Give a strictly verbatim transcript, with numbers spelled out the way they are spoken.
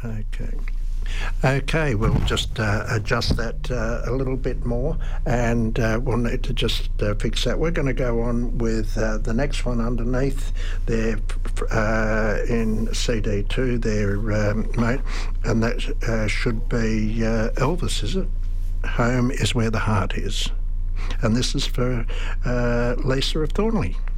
Okay. Okay, we'll just uh, adjust that uh, a little bit more, and uh, we'll need to just uh, fix that. We're going to go on with uh, the next one underneath there uh, in C D two there, um, mate, and that uh, should be uh, Elvis, is it? Home is where the heart is. And this is for uh, Lisa of Thornley.